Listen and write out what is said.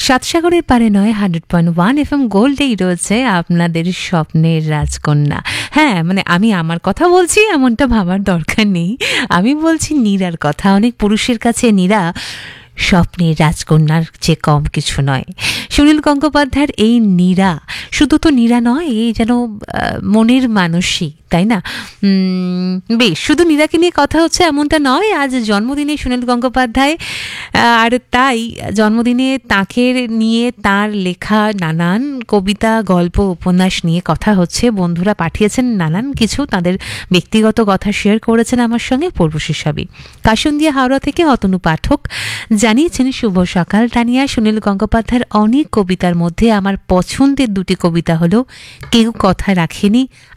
সাতসাগরের পারে নয় 100.1 FM গোল্ডেই রয়েছে আপনাদের স্বপ্নের রাজকন্যা। হ্যাঁ, মানে আমি আমার কথা বলছি এমনটা ভাবার দরকার নেই। আমি বলছি নীরার কথা। অনেক পুরুষের কাছে নীরা স্বপ্নের রাজকন্যার চেয়ে কম কিছু নয়। সুনীল গঙ্গোপাধ্যায়ের এই নীরা শুধু তো নীরা নয়, এই যেন মনের মানুষই, তাই না? বেশ, শুধু নীরাকে নিয়ে কথা হচ্ছে এমনটা নয়। আজ জন্মদিনে সুনীল গঙ্গোপাধ্যায়, আর তাই জন্মদিনে তাকে নিয়ে তার লেখা নানান কবিতা, গল্প, উপন্যাস নিয়ে কথা হচ্ছে। বন্ধুরা পাঠিয়েছেন নানান কিছু, তাদের ব্যক্তিগত কথা শেয়ার করেছেন আমার সঙ্গে। পূর্বশী সবই কাশন্দিয়া হাওড়া থেকে অতনু পাঠক জানিয়েছেন, শুভ সকাল টানিয়া। সুনীল গঙ্গোপাধ্যায়ের অনেক কবিতার মধ্যে আমার পছন্দের দুটি কবিতা হলো কেউ কথা রাখেনি